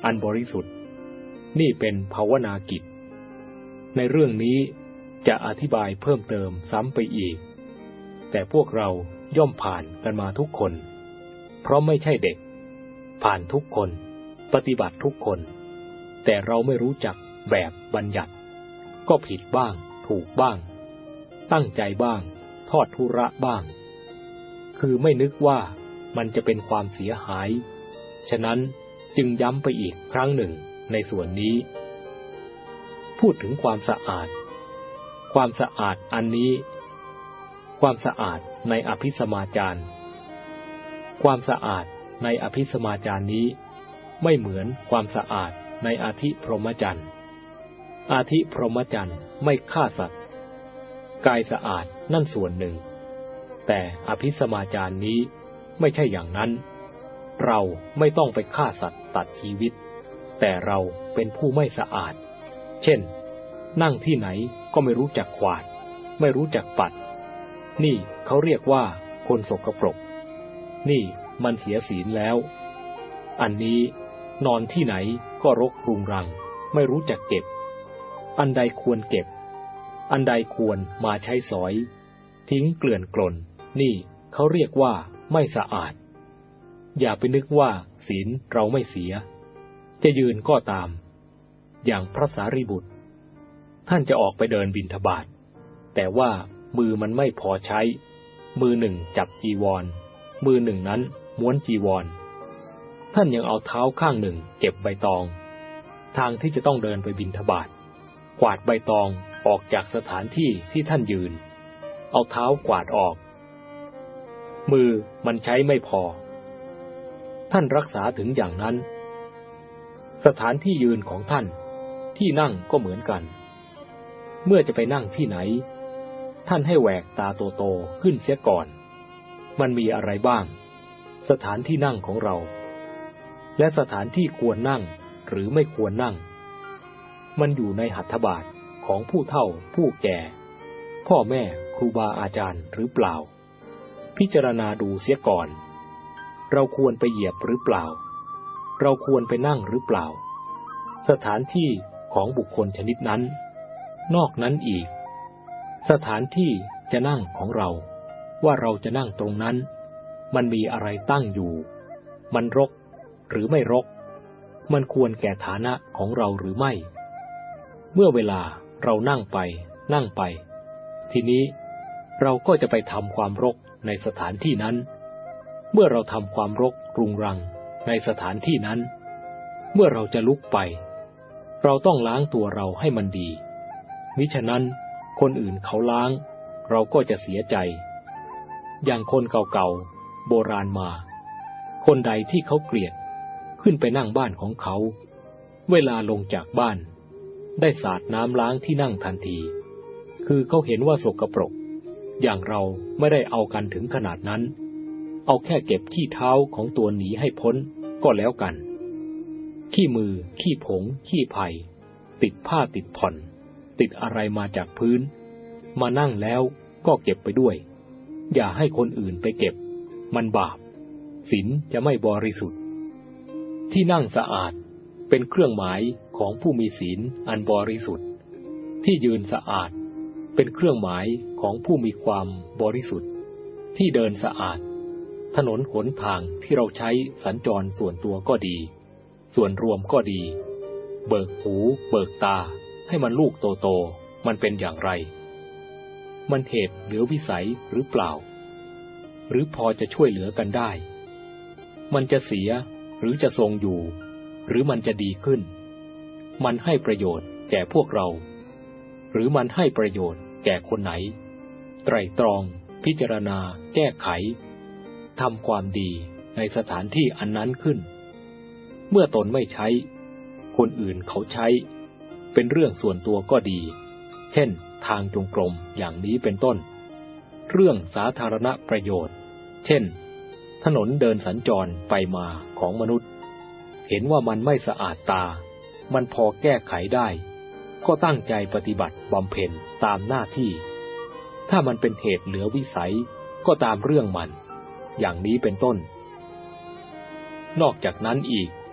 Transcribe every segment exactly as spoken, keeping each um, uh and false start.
อันบริสุทธิ์นี่เป็นภาวนากิจในเรื่องนี้จะอธิบายเพิ่มเติมซ้ำไปอีกแต่พวกเราย่อมผ่านกันมาทุกคนเพราะไม่ใช่เด็กผ่านทุกคนปฏิบัติทุกคนแต่เราไม่รู้จักแบบบัญญัติก็ผิดบ้างถูกบ้างตั้งใจบ้างทอดทุระบ้างคือไม่นึกว่ามันจะเป็นความเสียหายฉะนั้นจึงย้ำไปอีกครั้งหนึ่งในส่วนนี้พูดถึงความสะอาดความสะอาดอันนี้ความสะอาดในอภิสมาจารความสะอาดในอภิสมาจารนี้ไม่เหมือนความสะอาดในอาธิพรหมจรรย์อาธิพรหมจรรย์ไม่ฆ่าสัตว์กายสะอาดนั่นส่วนหนึ่งแต่อภิสมาจารนี้ไม่ใช่อย่างนั้นเราไม่ต้องไปฆ่าสัตว์ตัดชีวิตแต่เราเป็นผู้ไม่สะอาดเช่นนั่งที่ไหนก็ไม่รู้จักขวาดไม่รู้จักปัดนี่เขาเรียกว่าคนสกปรกนี่มันเสียศีลแล้วอันนี้นอนที่ไหนก็รกรุงรังไม่รู้จักเก็บอันใดควรเก็บอันใดควรมาใช้สอยทิ้งเกลื่อนกลนนี่เขาเรียกว่าไม่สะอาดอย่าไปนึกว่าศีลเราไม่เสียจะยืนก็ตามอย่างพระสารีบุตรท่านจะออกไปเดินบิณฑบาตแต่ว่ามือมันไม่พอใช้มือหนึ่งจับจีวรมือหนึ่งนั้นม้วนจีวรท่านยังเอาเท้าข้างหนึ่งเก็บใบตองทางที่จะต้องเดินไปบิณฑบาตกวาดใบตองออกจากสถานที่ที่ท่านยืนเอาเท้ากวาดออกมือมันใช้ไม่พอท่านรักษาถึงอย่างนั้นสถานที่ยืนของท่านที่นั่งก็เหมือนกันเมื่อจะไปนั่งที่ไหนท่านให้แหวกตาโตๆขึ้นเสียก่อนมันมีอะไรบ้างสถานที่นั่งของเราและสถานที่ควรนั่งหรือไม่ควรนั่งมันอยู่ในหัตถบาทของผู้เฒ่าผู้แก่พ่อแม่ครูบาอาจารย์หรือเปล่าพิจารณาดูเสียก่อนเราควรไปเหยียบหรือเปล่าเราควรไปนั่งหรือเปล่าสถานที่ของบุคคลชนิดนั้นนอกนั้นอีกสถานที่จะนั่งของเราว่าเราจะนั่งตรงนั้นมันมีอะไรตั้งอยู่มันรกหรือไม่รกมันควรแก่ฐานะของเราหรือไม่เมื่อเวลาเรานั่งไปนั่งไปทีนี้เราก็จะไปทำความรกในสถานที่นั้นเมื่อเราทำความรกรุงรังในสถานที่นั้นเมื่อเราจะลุกไปเราต้องล้างตัวเราให้มันดีมิฉะนั้นคนอื่นเขาล้างเราก็จะเสียใจอย่างคนเก่าๆโบราณมาคนใดที่เขาเกลียดขึ้นไปนั่งบ้านของเขาเวลาลงจากบ้านได้สาดน้ำล้างที่นั่งทันทีคือเขาเห็นว่าสกปรกอย่างเราไม่ได้เอากันถึงขนาดนั้นเอาแค่เก็บขี้เท้าของตัวหนีให้พ้นก็แล้วกันขี้มือขี้ผงขี้ไผ่ติดผ้าติดผ่อนติดอะไรมาจากพื้นมานั่งแล้วก็เก็บไปด้วยอย่าให้คนอื่นไปเก็บมันบาปศีลจะไม่บริสุทธิ์ที่นั่งสะอาดเป็นเครื่องหมายของผู้มีศีลอันบริสุทธิ์ที่ยืนสะอาดเป็นเครื่องหมายของผู้มีความบริสุทธิ์ที่เดินสะอาดถนนหนทางที่เราใช้สัญจรส่วนตัวก็ดีส่วนรวมก็ดีเบิกหูเบิกตาให้มันลูกโตๆมันเป็นอย่างไรมันเหตุเหลือวิสัยหรือเปล่าหรือพอจะช่วยเหลือกันได้มันจะเสียหรือจะทรงอยู่หรือมันจะดีขึ้นมันให้ประโยชน์แก่พวกเราหรือมันให้ประโยชน์แก่คนไหนไตร่ตรองพิจารณาแก้ไขทำความดีในสถานที่อันนั้นขึ้นเมื่อตนไม่ใช้คนอื่นเขาใช้เป็นเรื่องส่วนตัวก็ดีเช่นทางจงกรมอย่างนี้เป็นต้นเรื่องสาธารณประโยชน์เช่นถนนเดินสัญจรไปมาของมนุษย์เห็นว่ามันไม่สะอาดตามันพอแก้ไขได้ก็ตั้งใจปฏิบัติบำเพ็ญตามหน้าที่ถ้ามันเป็นเหตุเหลือวิสัยก็ตามเรื่องมันอย่างนี้เป็นต้นนอกจากนั้นอีก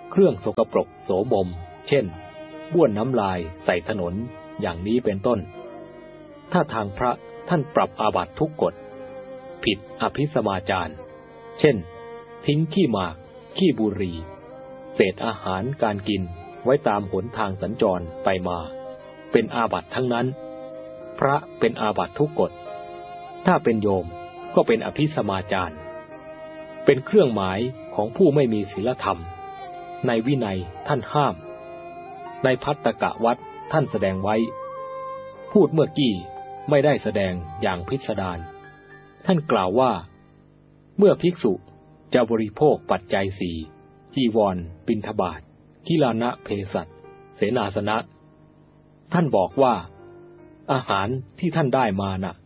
เครื่องสกปรกโสมมเช่นบ้วนน้ำลายใส่ถนนอย่างนี้เป็นต้นถ้าทางพระท่านปรับอาบัติทุกกฎผิดอภิสมาจารเช่นทิ้งขี้หมากขี้บุหรี่เศษอาหารการกินไว้ตามหนทางสัญจรไปมาเป็นอาบัติทั้งนั้นพระเป็นอาบัติทุกกฎถ้าเป็นโยมก็เป็นอภิสมาจารเป็นเครื่องหมายของผู้ไม่มีศีลธรรมในวินัยท่านห้ามในภัตตกวัตรท่านแสดงไว้พูดเมื่อกี้ไม่ได้แสดงอย่างพิสดารท่านกล่าวว่าเมื่อภิกษุจะบริโภคปัจจัยสี่จีวรบิณฑบาตกิลานะเภสัชเสนาสนะท่านบอกว่าอาหารที่ท่านได้มาน่ะ